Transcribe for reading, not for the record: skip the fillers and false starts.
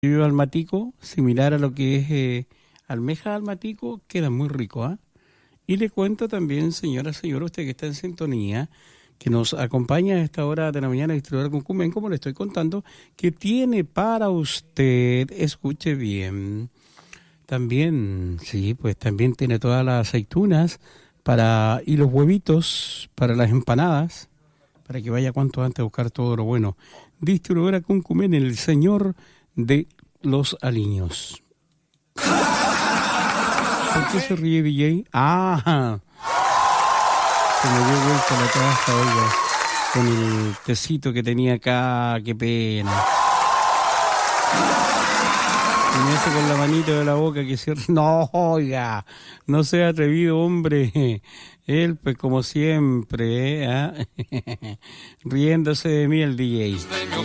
almatico, similar a lo que es almeja almatico, queda muy rico, ¿ah? Y le cuento también, señora, usted que está en sintonía, que nos acompaña a esta hora de la mañana, distribuidora Cuncumen, como le estoy contando, que tiene para usted, escuche bien, también, sí, pues también tiene todas las aceitunas y los huevitos para las empanadas, para que vaya cuanto antes a buscar todo lo bueno. Distribuidora Cuncumen, el señor de los aliños. ¿Por qué se ríe, DJ? ¡Ah! Se me dio vuelta la taza, oiga, con el tecito que tenía acá, qué pena. Y me hace con la manito de la boca que cierra. No, oiga, no sea atrevido, hombre. Él, pues como siempre, riéndose de mí el DJ.